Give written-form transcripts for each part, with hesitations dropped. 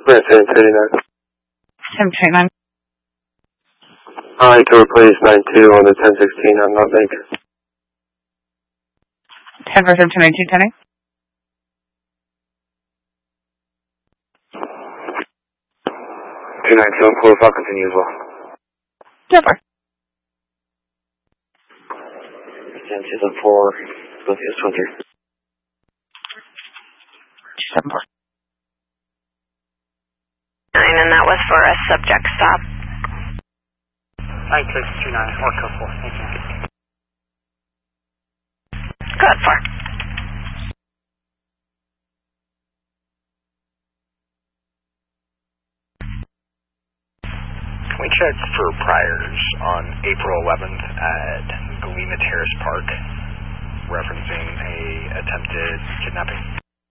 739. 729. I'd like to replace 92 on the 1016 on Mount Lake. 10 for 792, 10. 292 on continue as well. Silver. 10 to the 4, Northeast 20. 274. And that was for a subject stop. 9629, or code 4. Thank you. Code 4. We checked for priors on April 11th at Galena Terrace Park, referencing a attempted kidnapping.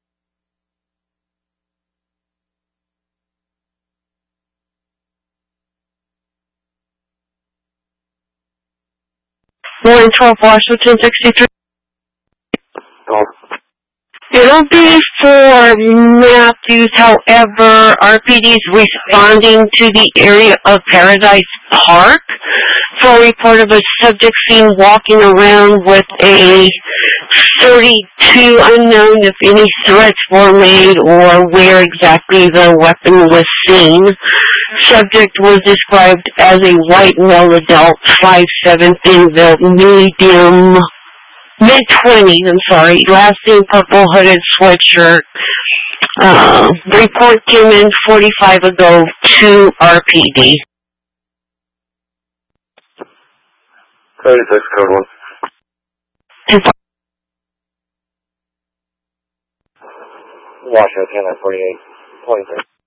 Warren 12 Washington 63. Oh. It'll be for Matthews, however, RPD is responding to the area of Paradise Park for a report of a subject seen walking around with a 32 unknown if any threats were made or where exactly the weapon was seen. Subject was described as a white male adult, 5'7", thin built, mid-20s, last name purple hooded sweatshirt. Report came in 45 ago to RPD. 36, code 1. Washington 10 at 48, 23.